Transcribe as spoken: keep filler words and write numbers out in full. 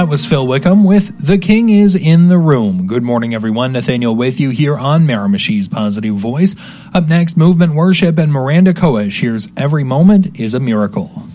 That was Phil Wickham with The King is in the Room. Good morning, everyone. Nathaniel with you here on Miramichi's Positive Voice. Up next, Movement Worship and Miranda Koish. Here's Every Moment is a Miracle.